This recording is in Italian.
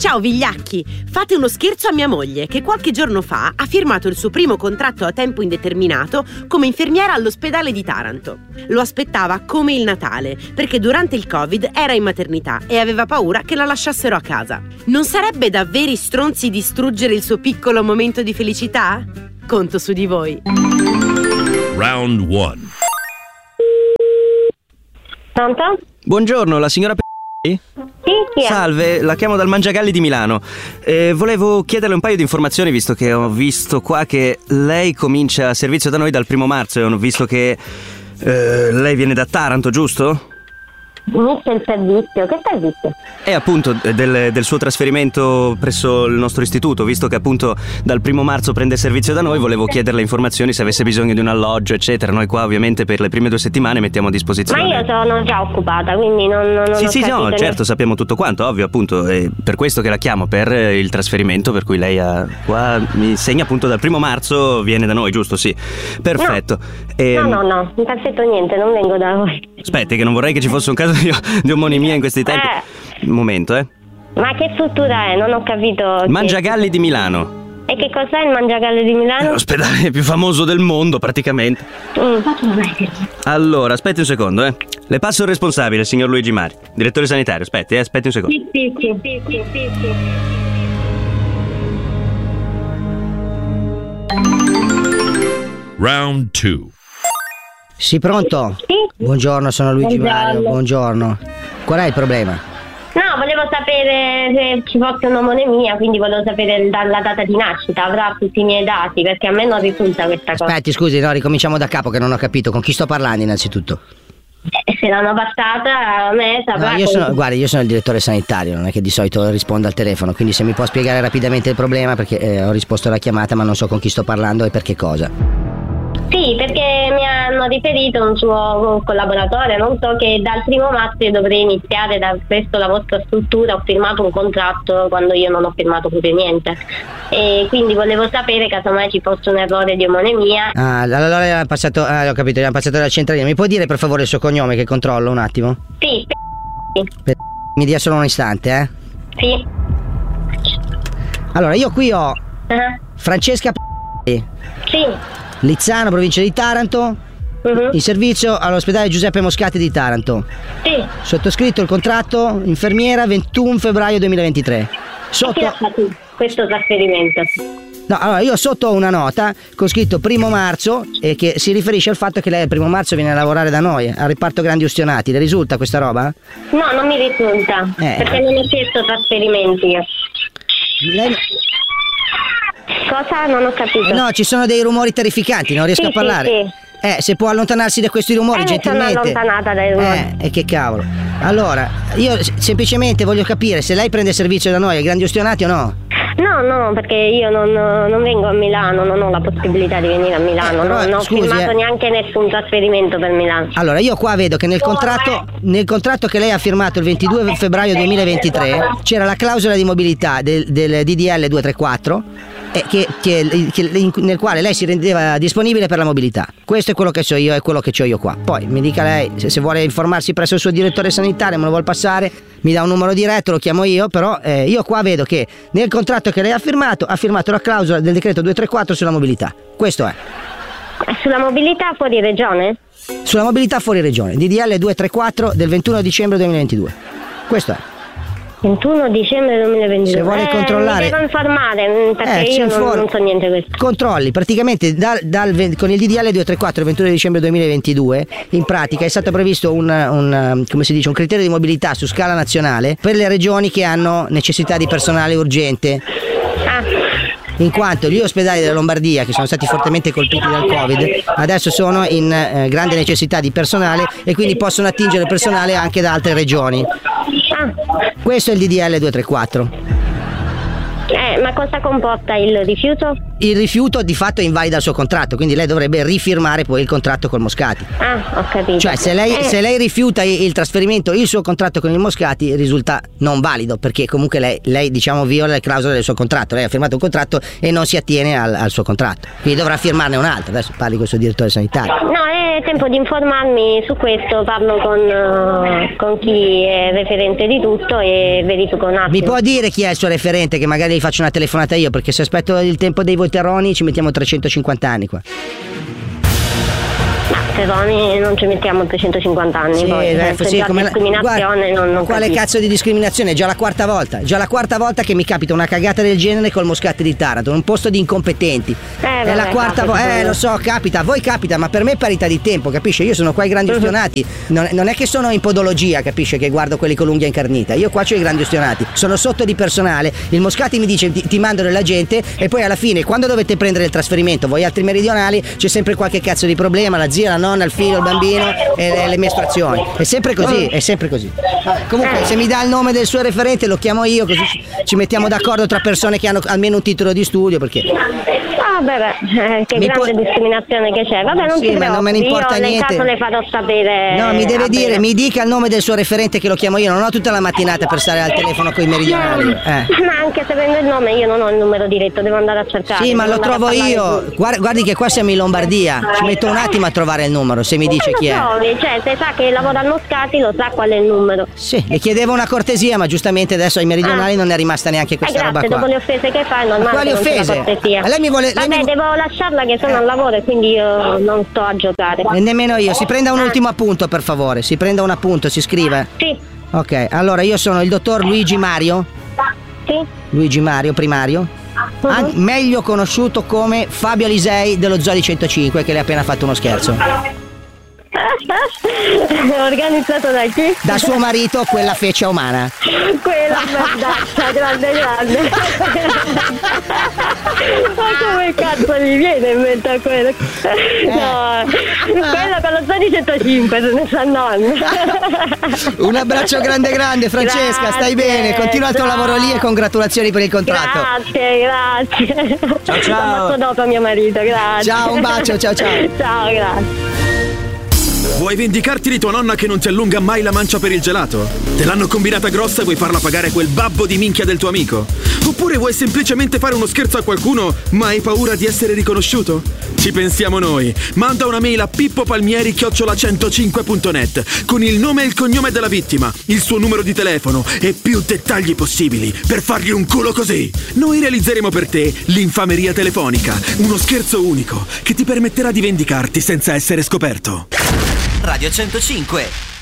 Ciao vigliacchi, fate uno scherzo a mia moglie che qualche giorno fa ha firmato il suo primo contratto a tempo indeterminato come infermiera all'ospedale di Taranto. Lo aspettava come il Natale perché durante il Covid era in maternità e aveva paura che la lasciassero a casa. Non sarebbe da veri stronzi distruggere il suo piccolo momento di felicità? Conto su di voi. Round 1. Pronto? Buongiorno, la signora Sì, chi è? Salve, la chiamo dal Mangiagalli di Milano. Volevo chiederle un paio di informazioni visto che ho visto qua che lei comincia servizio da noi dal 1 marzo e ho visto che lei viene da Taranto, giusto? Inizia il servizio, che servizio? È appunto del suo trasferimento presso il nostro istituto, visto che appunto dal 1 marzo prende servizio da noi, volevo chiederle informazioni se avesse bisogno di un alloggio, eccetera. Noi qua ovviamente per le prime 2 settimane mettiamo a disposizione. Ma io sono già occupata, quindi non Sì, ho no, capito certo, sappiamo tutto quanto, ovvio, appunto, è per questo che la chiamo, per il trasferimento per cui lei qua mi segna appunto dal 1 marzo viene da noi, giusto? Sì, perfetto. No, non perfetto niente, non vengo da voi. Aspetti che non vorrei che ci fosse un caso di omonimia in questi tempi. Un momento, Ma che struttura è? Non ho capito. Mangiagalli di Milano. E che cos'è il Mangiagalli di Milano? È l'ospedale più famoso del mondo, praticamente. Allora, aspetti un secondo, Le passo il responsabile, il signor Luigi Mari, direttore sanitario. Aspetti un secondo. Sì. Round 2. Sì, pronto? Sì? Buongiorno, sono Luigi Mario, buongiorno. Qual è il problema? No, volevo sapere se ci fosse un'omonimia, quindi volevo sapere la data di nascita, avrà tutti i miei dati, perché a me non risulta questa cosa. Aspetti, scusi, no, ricominciamo da capo che non ho capito. Con chi sto parlando innanzitutto? Se l'hanno passata a me saprà. No, io sono il direttore sanitario, non è che di solito rispondo al telefono, quindi se mi può spiegare rapidamente il problema, perché ho risposto alla chiamata ma non so con chi sto parlando e per che cosa. Sì, perché mi hanno riferito un suo collaboratore, non so, che dal 1 marzo io dovrei iniziare presso la vostra struttura. Ho firmato un contratto quando io non ho firmato proprio niente, e quindi volevo sapere casomai ci fosse un errore di omonimia. Allora ho capito, gli hanno passato la centralina. Mi può dire per favore il suo cognome che controllo un attimo? Sì. Mi dia solo un istante, Sì. Allora, io qui ho Francesca Sì. Lizzano, provincia di Taranto, in servizio all'ospedale Giuseppe Moscati di Taranto. Sì. Sottoscritto il contratto, infermiera, 21 febbraio 2023. Chi ha fatto questo trasferimento? No, allora io sotto ho una nota con scritto 1 marzo e che si riferisce al fatto che lei il 1 marzo viene a lavorare da noi al reparto grandi ustionati. Le risulta questa roba? No, non mi risulta, perché non ho chiesto trasferimenti io. Lei... Cosa? Non ho capito. No, ci sono dei rumori terrificanti, non riesco a parlare. Sì. Se può allontanarsi da questi rumori, gentilmente. Sono allontanata dai rumori. E che cavolo. Allora, io semplicemente voglio capire se lei prende servizio da noi ai grandi ustionati o no. No, perché io non vengo a Milano, non ho la possibilità di venire a Milano, non ho firmato neanche nessun trasferimento per Milano. Allora, io qua vedo che nel contratto che lei ha firmato il 22 febbraio 2023 c'era la clausola di mobilità del DDL 234 nel quale lei si rendeva disponibile per la mobilità. Questo è quello che so io e quello che c'ho io qua. Poi mi dica lei se vuole informarsi presso il suo direttore sanitario, me lo vuol passare, mi dà un numero diretto, lo chiamo io. Però io qua vedo che nel contratto che lei ha firmato la clausola del decreto 234 sulla mobilità. Questo è. Sulla mobilità fuori regione? Sulla mobilità fuori regione, DDL 234 del 21 dicembre 2022. Questo è. 21 dicembre 2022. Se vuole controllare, mi devo informare perché io non so niente di questo. Controlli, praticamente con il DDL 234 il 21 dicembre 2022 in pratica è stato previsto un criterio di mobilità su scala nazionale per le regioni che hanno necessità di personale urgente. In quanto gli ospedali della Lombardia, che sono stati fortemente colpiti dal Covid, adesso sono in grande necessità di personale e quindi possono attingere personale anche da altre regioni. Questo è il DDL 234. Ma cosa comporta il rifiuto? Il rifiuto di fatto invalida il suo contratto, quindi lei dovrebbe rifirmare poi il contratto col Moscati. Ho capito. Cioè se lei rifiuta il trasferimento, il suo contratto con il Moscati risulta non valido, perché comunque lei diciamo viola le clausole del suo contratto. Lei ha firmato un contratto e non si attiene al suo contratto, quindi dovrà firmarne un altro. Adesso parli con il suo direttore sanitario. No, è tempo di informarmi su questo, parlo con chi è referente di tutto e verifico un attimo. Mi può dire chi è il suo referente, che magari gli faccio una telefonata io, perché se aspetto il tempo dei Volterroni ci mettiamo 350 anni qua. Terroni non ci mettiamo 350 anni, sì, poi sì, già come discriminazione non quale capisco. cazzo di discriminazione? È già la quarta volta che mi capita una cagata del genere col Moscati di Taranto, un posto di incompetenti. È la quarta volta, lo so, capita, a voi capita, ma per me è parità di tempo, capisce? Io sono qua ai grandi ustionati, non è che sono in podologia, capisce, che guardo quelli con l'unghia incarnita, io qua c'ho i grandi ustionati, sono sotto di personale, il Moscati mi dice ti mandano la gente e poi alla fine quando dovete prendere il trasferimento voi altri meridionali c'è sempre qualche cazzo di problema, la zia, la nonna, il figlio, il bambino e le mestruazioni, è sempre così. Comunque se mi dà il nome del suo referente lo chiamo io, così ci mettiamo d'accordo tra persone che hanno almeno un titolo di studio, perché che grande discriminazione che c'è. Vabbè, non sì, si ma non me ne importa io niente. nel caso le farò sapere. No, mi deve dire, mi dica il nome del suo referente che lo chiamo io, non ho tutta la mattinata per stare al telefono con i meridionali. Ma anche se prendo il nome io non ho il numero diretto, devo andare a cercare. Sì, ma lo trovo io. Guardi che qua siamo in Lombardia, ci metto un attimo a trovare il numero, se mi dice chi è. Cioè, se sa che lavora al Moscati lo sa qual è il numero. Sì, le chiedevo una cortesia, ma giustamente adesso ai meridionali non è rimasta neanche questa roba qua. Dopo le offese che fa è normale. Quali che non sia offese? cortesia. Lei mi vuole. Vabbè, devo lasciarla che sono al lavoro e quindi io non sto a giocare. E nemmeno io. Si prenda un ultimo appunto, per favore. Si prenda un appunto, si scrive. Sì. Ok, allora io sono il dottor Luigi Mario. Sì. Luigi Mario, primario. Meglio conosciuto come Fabio Alisei dello Zoli 105, che le ha appena fatto uno scherzo. Organizzato da chi? Da suo marito, quella feccia umana. Quella merdaccia, grande. Ma come cazzo mi viene in mente a quello? No, quello con lo Zoli 105, se ne sa non. Un abbraccio grande, Francesca, Grazie, stai bene, continua il tuo lavoro lì e congratulazioni per il contratto. Grazie. Ciao. L'ho fatto dopo a mio marito, grazie. Ciao, un bacio, ciao. Ciao, grazie. Vuoi vendicarti di tua nonna che non ti allunga mai la mancia per il gelato? Te l'hanno combinata grossa e vuoi farla pagare quel babbo di minchia del tuo amico? Oppure vuoi semplicemente fare uno scherzo a qualcuno ma hai paura di essere riconosciuto? Ci pensiamo noi. Manda una mail a pippopalmieri@105.net con il nome e il cognome della vittima, il suo numero di telefono e più dettagli possibili per fargli un culo così. Noi realizzeremo per te l'infameria telefonica, uno scherzo unico che ti permetterà di vendicarti senza essere scoperto. Radio 105